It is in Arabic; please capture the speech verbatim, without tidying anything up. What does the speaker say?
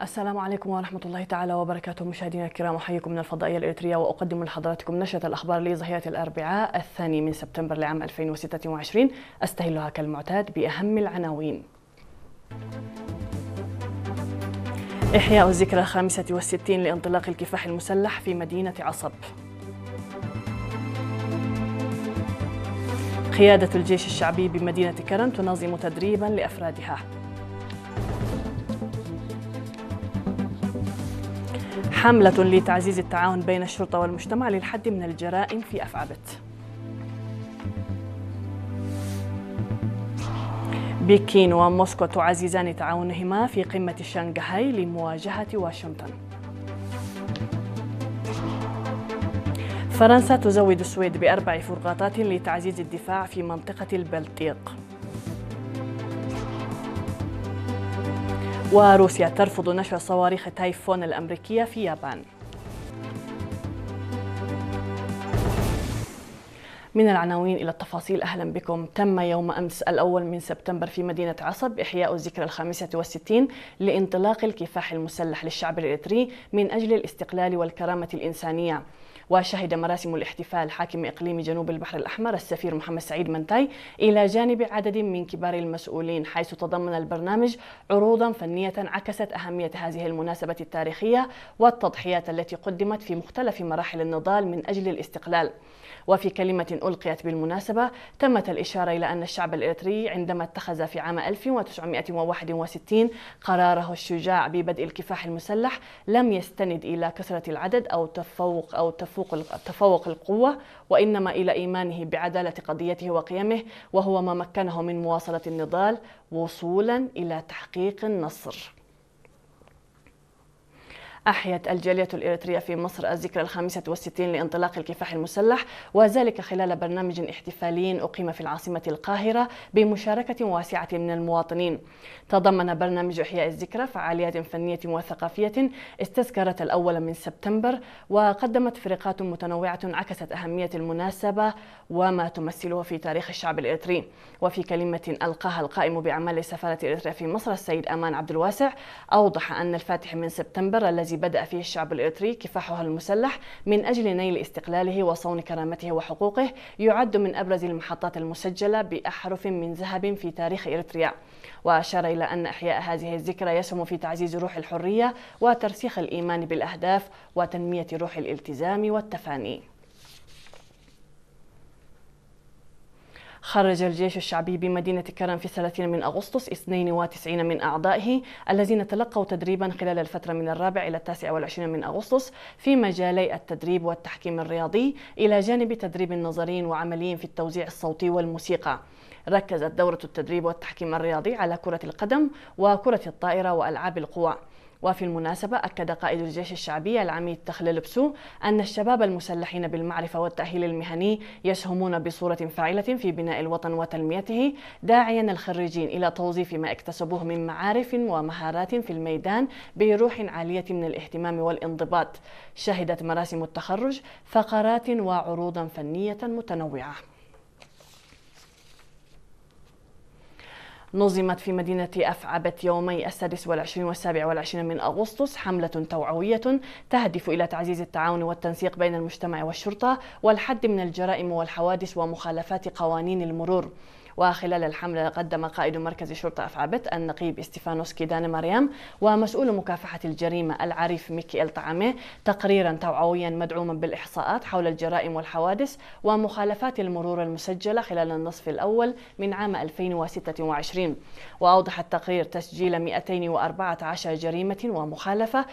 السلام عليكم ورحمة الله تعالى وبركاته. مشاهدينا الكرام، أحييكم من الفضائية الإريترية وأقدم لحضراتكم نشرة الأخبار لظهيرة الأربعاء الثاني من سبتمبر لعام ألفين وستة وعشرين. أستهلها كالمعتاد بأهم العناوين. إحياء الذكرى الخامسة والستين لانطلاق الكفاح المسلح في مدينة عصب. قيادة الجيش الشعبي بمدينة كرم تنظم تدريبا لأفرادها. حملة لتعزيز التعاون بين الشرطة والمجتمع للحد من الجرائم في أفعبت. بكين وموسكو تعززان تعاونهما في قمة شنغهاي لمواجهة واشنطن. فرنسا تزود السويد بأربع فرقاطات لتعزيز الدفاع في منطقة البلطيق. وروسيا ترفض نشر صواريخ تايفون الأمريكية في اليابان. من العناوين إلى التفاصيل، أهلا بكم. تم يوم أمس الأول من سبتمبر في مدينة عصب إحياء الذكرى الخامسة والستين لانطلاق الكفاح المسلح للشعب الإريتري من أجل الاستقلال والكرامة الإنسانية. وشهد مراسم الاحتفال حاكم إقليم جنوب البحر الأحمر السفير محمد سعيد منتاي إلى جانب عدد من كبار المسؤولين، حيث تضمن البرنامج عروضا فنية عكست أهمية هذه المناسبة التاريخية والتضحيات التي قدمت في مختلف مراحل النضال من أجل الاستقلال. وفي كلمة ألقيت بالمناسبة تمت الإشارة إلى أن الشعب الإريتري عندما اتخذ في عام ألف وتسعمائة وواحد وستين قراره الشجاع ببدء الكفاح المسلح لم يستند إلى كثرة العدد أو تفوق أو تفوق تفوق القوة، وإنما إلى إيمانه بعدالة قضيته وقيمه، وهو ما مكنه من مواصلة النضال وصولا إلى تحقيق النصر. أحيت الجالية الإريترية في مصر الذكرى الخامسة والستين لانطلاق الكفاح المسلح، وذلك خلال برنامج احتفالي أقيم في العاصمة القاهرة بمشاركة واسعة من المواطنين. تضمن برنامج إحياء الذكرى فعاليات فنية وثقافية استذكرت الأول من سبتمبر، وقدمت فرقات متنوعة عكست أهمية المناسبة وما تمثله في تاريخ الشعب الإريتري. وفي كلمة ألقاها القائم بأعمال سفارة إريتريا في مصر السيد أمان عبد الواسع، أوضح أن الفاتح من سبتمبر الذي بدأ فيه الشعب الإريتري كفاحه المسلح من أجل نيل استقلاله وصون كرامته وحقوقه يعد من أبرز المحطات المسجلة بأحرف من ذهب في تاريخ إريتريا. وأشار إلى أن إحياء هذه الذكرى يسهم في تعزيز روح الحرية وترسيخ الإيمان بالأهداف وتنمية روح الالتزام والتفاني. خرج الجيش الشعبي بمدينة كرم في الثلاثين من أغسطس اثنين وتسعين من أعضائه الذين تلقوا تدريبا خلال الفترة من الرابع إلى التاسع والعشرين من أغسطس في مجالي التدريب والتحكيم الرياضي، إلى جانب تدريب نظري وعملي في التوزيع الصوتي والموسيقى. ركزت دورة التدريب والتحكيم الرياضي على كرة القدم وكرة الطائرة وألعاب القوى. وفي المناسبة أكد قائد الجيش الشعبي العميد تخليل بسو أن الشباب المسلحين بالمعرفة والتأهيل المهني يسهمون بصورة فاعلة في بناء الوطن وتنميته، داعيا الخريجين إلى توظيف ما اكتسبوه من معارف ومهارات في الميدان بروح عالية من الاهتمام والانضباط. شهدت مراسم التخرج فقرات وعروضا فنية متنوعة. نظمت في مدينة أفعبت يومي السادس والعشرين والسابع والعشرين من أغسطس حملة توعوية تهدف إلى تعزيز التعاون والتنسيق بين المجتمع والشرطة والحد من الجرائم والحوادث ومخالفات قوانين المرور. وخلال الحملة قدم قائد مركز شرطة أفعبت النقيب استيفانوس كيدان مريم ومسؤول مكافحة الجريمة العريف ميكي الطعامي تقريرا توعويا مدعوما بالإحصاءات حول الجرائم والحوادث ومخالفات المرور المسجلة خلال النصف الأول من عام ألفين وستة وعشرين. وأوضح التقرير تسجيل مئتين وأربعة عشر جريمة ومخالفة